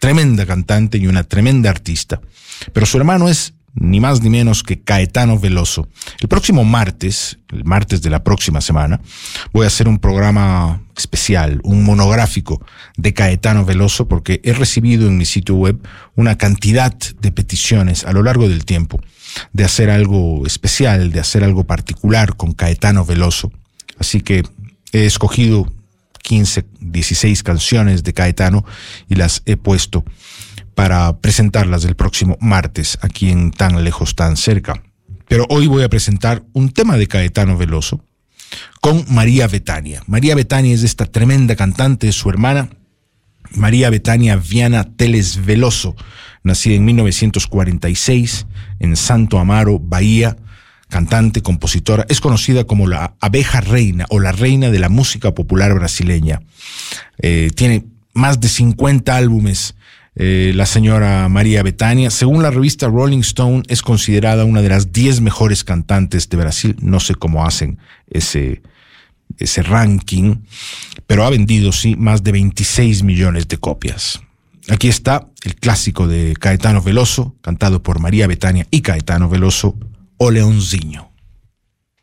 tremenda cantante y una tremenda artista. Pero su hermano es ni más ni menos que Caetano Veloso. El próximo martes, el martes de la próxima semana, voy a hacer un programa especial, un monográfico de Caetano Veloso, porque he recibido en mi sitio web una cantidad de peticiones a lo largo del tiempo de hacer algo especial, de hacer algo particular con Caetano Veloso. Así que he escogido 15, 16 canciones de Caetano y las he puesto para presentarlas el próximo martes aquí en Tan Lejos, Tan Cerca. Pero hoy voy a presentar un tema de Caetano Veloso con María Bethania. María Bethania es esta tremenda cantante, es su hermana, María Bethania Viana Teles Veloso, nacida en 1946 en Santo Amaro, Bahía, cantante, compositora, es conocida como la abeja reina o la reina de la música popular brasileña. Tiene más de 50 álbumes. La señora María Bethania, según la revista Rolling Stone, es considerada una de las 10 mejores cantantes de Brasil. No sé cómo hacen ese ranking, pero ha vendido, sí, más de 26 millones de copias. Aquí está el clásico de Caetano Veloso, cantado por María Bethania y Caetano Veloso, O Leonzinho.